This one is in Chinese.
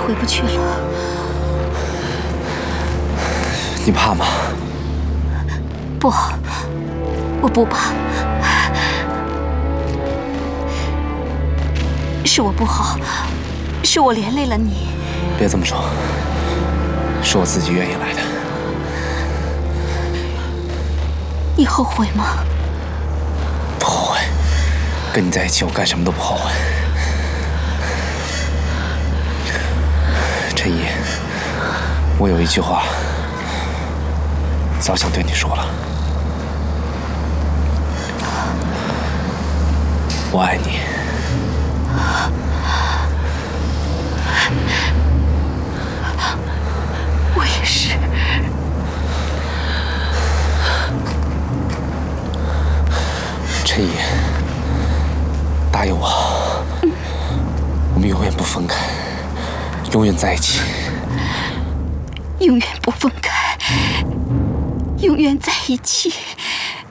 回不去了。 你怕吗？ 不，我不怕。是我不好，是我连累了你。 别这么说，是我自己愿意来的。 你后悔吗？ 不后悔，跟你在一起，我干什么都不后悔。陈怡，我有一句话，早想对你说了，我爱你。 我也是。 陈怡，答应我，我们永远不分开，永远在一起。 永远不分开，永远在一起。